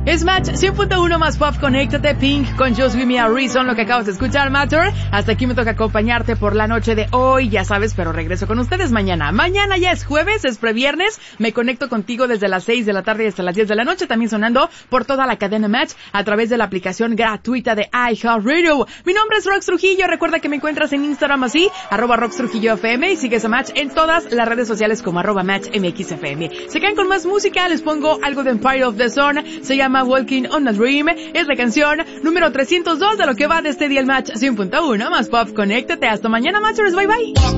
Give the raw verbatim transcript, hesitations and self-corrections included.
Es Match cien punto uno más pop, conéctate. Pink con Just Give Me a Reason, lo que acabas de escuchar, Matter. Hasta aquí me toca acompañarte por la noche de hoy, ya sabes, pero regreso con ustedes mañana. Mañana ya es jueves, es previernes. Me conecto contigo desde las seis de la tarde hasta las diez de la noche, también sonando por toda la cadena Match a través de la aplicación gratuita de iHeartRadio. Mi nombre es Rox Trujillo, recuerda que me encuentras en Instagram así, arroba Rox Trujillo F M, y sigues a Match en todas las redes sociales como arroba Match M X F M. Se quedan con más música, les pongo algo de Empire of the Sun, se llama Walking on a Dream, es la canción número trescientos dos de lo que va de este día el Match cien punto uno más pop. Conéctate, hasta mañana, Matchers, bye bye.